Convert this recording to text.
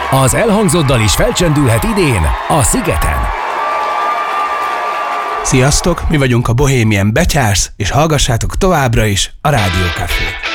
Az elhangzott is felcsendülhet idén a Szigeten. Sziasztok, mi vagyunk a Bohemian Betyársz, és hallgassátok továbbra is a Rádió Cafét.